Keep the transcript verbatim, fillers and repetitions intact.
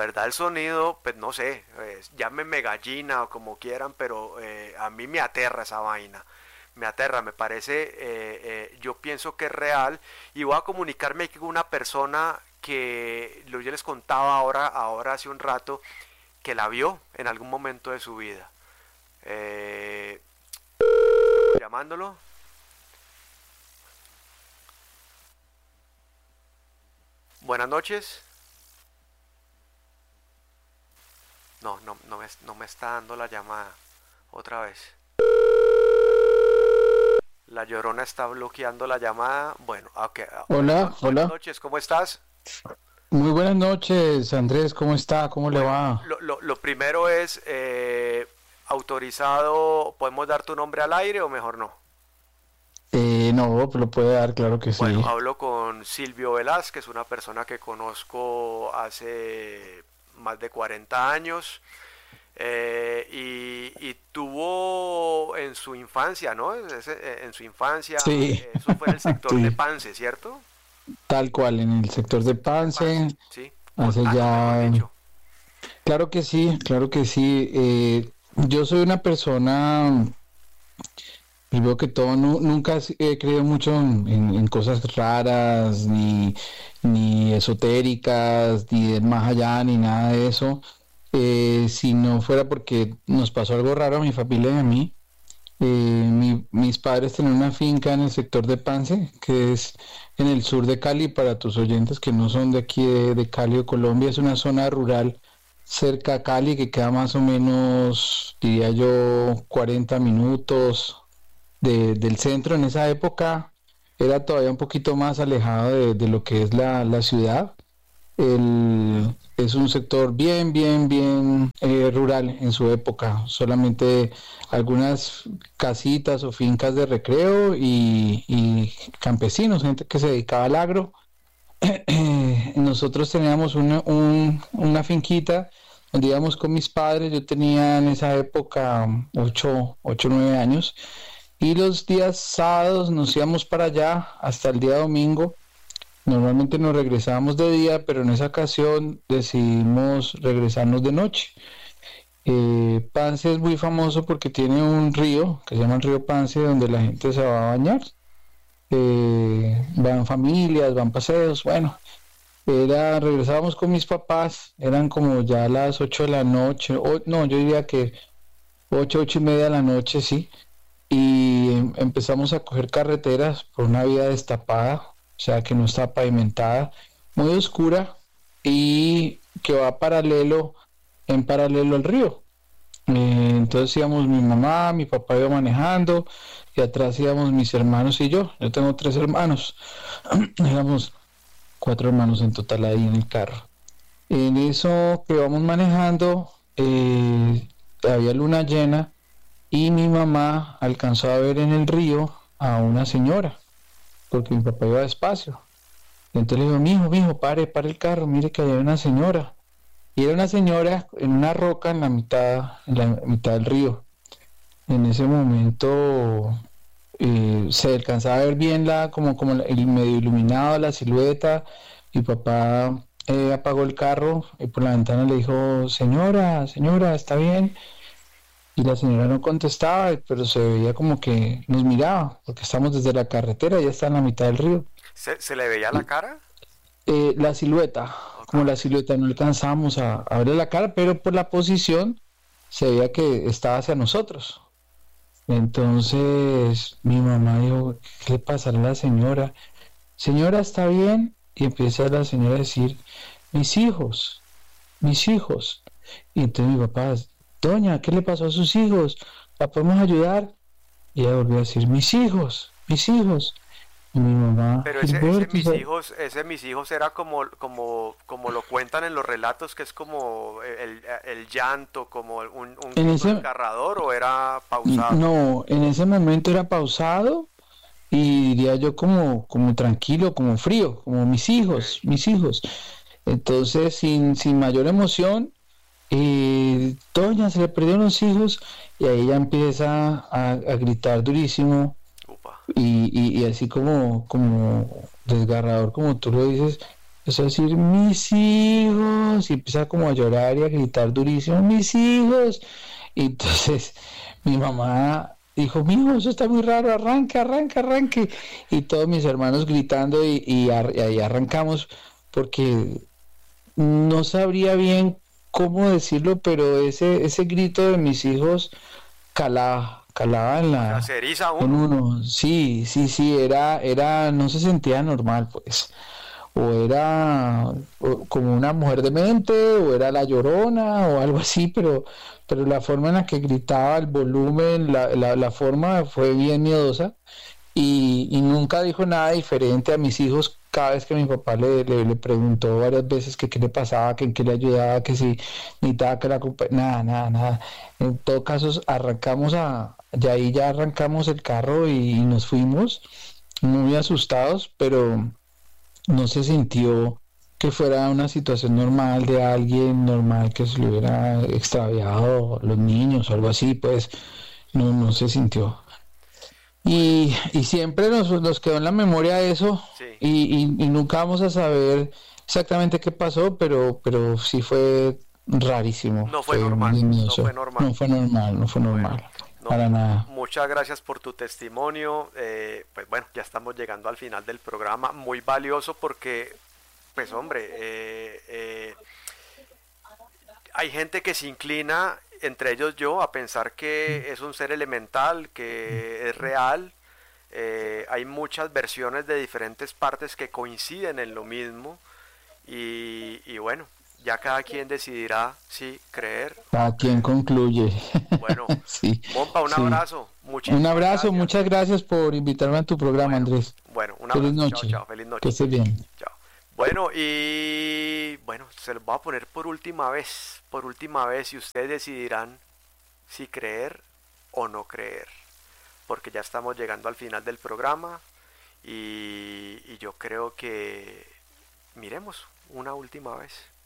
verdad el sonido, pues no sé, eh, llámenme gallina o como quieran, pero eh, a mí me aterra esa vaina. Me aterra, me parece, eh, eh, yo pienso que es real y voy a comunicarme aquí con una persona que lo yo les contaba ahora, ahora hace un rato, que la vio en algún momento de su vida. Eh, llamándolo. Buenas noches. No, no, no me, no me está dando la llamada. Otra vez. La Llorona está bloqueando la llamada. Bueno, ok. Buenas, no- Hola, buenas hola. noches, ¿cómo estás? Muy buenas noches, Andrés. ¿Cómo está? ¿Cómo le Bueno, va? lo, lo, lo primero es, eh, autorizado, ¿podemos dar tu nombre al aire o mejor no? Eh, no, pues lo puede dar, claro que Bueno, sí. hablo con Silvio Velázquez, una persona que conozco hace más de cuarenta años. Eh, y, y tuvo en su infancia, ¿no? Ese- en su infancia, Sí, eso fue en el sector de sí, Pance, ¿cierto? tal cual, en el El sector de sector de Pance, Pance, ¿sí? hace Contanos, mejor ya... dicho. Claro que sí, claro que sí. Eh, yo soy una persona, primero que todo, nu- nunca he creído mucho en, en- en cosas raras, ni, ni esotéricas, ni de más allá, ni nada de eso. Eh, si no fuera porque nos pasó algo raro a mi familia y a mí. Eh, mi- mis padres tienen una finca en el sector de Pance, que es en el sur de Cali, para tus oyentes que no son de aquí de, de Cali o Colombia, es una zona rural cerca a Cali que queda más o menos, diría yo, cuarenta minutos de- del centro. En esa época era todavía un poquito más alejado de, de lo que es la, la ciudad. El, es un sector bien, bien, bien eh, rural en su época. Solamente algunas casitas o fincas de recreo y, y campesinos, gente que se dedicaba al agro. Eh, nosotros teníamos una, un- una finquita donde íbamos con mis padres. Yo tenía en esa época ocho, ocho, nueve años. Y los días sábados nos íbamos para allá hasta el día domingo. Normalmente nos regresábamos de día, pero en esa ocasión decidimos regresarnos de noche. Eh, Pance es muy famoso porque tiene un río que se llama el río Pance, donde la gente se va a bañar. Eh, van familias, van paseos. Bueno, era, regresábamos con mis papás, eran como ya las ocho de la noche, o, no, yo diría que ocho, ocho y media de la noche, sí. Y em, empezamos a coger carreteras por una vía destapada, o sea que no está pavimentada, muy oscura y que va paralelo, en paralelo al río. Eh, entonces íbamos mi mamá, mi papá iba manejando y atrás íbamos mis hermanos y yo. Yo tengo tres hermanos, éramos cuatro hermanos en total ahí en el carro. En eso que vamos manejando, eh, había luna llena y mi mamá alcanzó a ver en el río a una señora, porque mi papá iba despacio. Y entonces le digo, mijo, mijo, pare, pare el carro, mire que hay una señora. Y era una señora en una roca en la mitad, en la mitad del río. En ese momento eh, se alcanzaba a ver bien la, como, como el medio iluminado, la silueta. Mi papá eh, apagó el carro y por la ventana le dijo, señora, señora, ¿está bien? Y la señora no contestaba, pero se veía como que nos miraba, porque estamos desde la carretera, ya está en la mitad del río. ¿Se, se le veía la cara? Eh, la silueta, Ok, como la ok. silueta, no alcanzábamos a, a verle la cara, pero por la posición se veía que estaba hacia nosotros. Entonces mi mamá dijo, ¿qué le pasará a la señora? Señora, ¿está bien? Y empieza la señora a decir, mis hijos, mis hijos. Y entonces mi papá, doña, ¿qué le pasó a sus hijos? ¿La podemos ayudar? Y ella volvió a decir, mis hijos, mis hijos. Y mi mamá, Pero ese, ese Gilberto, mis ¿sabe? hijos, ese mis hijos era como, como, como lo cuentan en los relatos, que es como el, el llanto, como un, un En grito ese, desgarrador, o era pausado. no, en ese momento era pausado y diría yo como, como tranquilo, como frío, como mis Ok. hijos, mis hijos. Entonces, sin, sin mayor emoción, eh, doña, se le perdieron los hijos y ahí ella empieza a, a gritar durísimo Upa. y, y, y así como, como desgarrador, como tú lo dices. empezó a decir, mis hijos, y empieza como a llorar y a gritar durísimo, mis hijos. Y entonces mi mamá dijo, mijo, eso está muy raro, arranque, arranque, arranque. Y todos mis hermanos gritando y, y, ar- y ahí arrancamos porque no sabría bien cómo decirlo, pero ese, ese grito de mis hijos calaba, calaba en O sea, la, se eriza en uno. uno. Sí, sí, sí, era, era, no se sentía normal, pues. O era o- como una mujer demente, o era la Llorona, o algo así, pero, pero la forma en la que gritaba, el volumen, la, la, la forma fue bien miedosa y, y nunca dijo nada diferente a mis hijos. Cada vez que mi papá le, le, le preguntó varias veces que qué le pasaba, que en qué le ayudaba, que si necesitaba que la acompa- nada, nada, nada. En todo caso, arrancamos a, de ahí ya arrancamos el carro y, y nos fuimos muy asustados, pero no se sintió que fuera una situación normal de alguien normal que se le hubiera extraviado los niños o algo así, pues no, no se sintió. Bueno, Y, y siempre nos, nos quedó en la memoria eso sí. y, y- y nunca vamos a saber exactamente qué pasó, pero, pero sí fue rarísimo, No fue fue normal, muy no fue miedoso. normal. No fue normal, no fue Bueno, normal, no, para nada. muchas gracias por tu testimonio. Eh, pues bueno, ya estamos llegando al final del programa. Muy valioso porque, pues hombre, eh, eh, hay gente que se inclina, entre ellos yo, a pensar que es un ser elemental, que es real. Eh, hay muchas versiones de diferentes partes que coinciden en lo mismo. Y, y bueno, ya cada quien decidirá si creer o no Cada quien creer. concluye. Bueno, Sí, Mompa, un sí. abrazo. Un Muchísimas abrazo, gracias. muchas gracias por invitarme a tu programa, Bueno, Andrés. bueno, un Feliz abrazo. Chao, noche, chao. Feliz que noche. estés bien. Chao. Bueno, y bueno, se los voy a poner por última vez. Por última vez y ustedes decidirán si creer o no creer. Porque ya estamos llegando al final del programa y, y yo creo que miremos una última vez.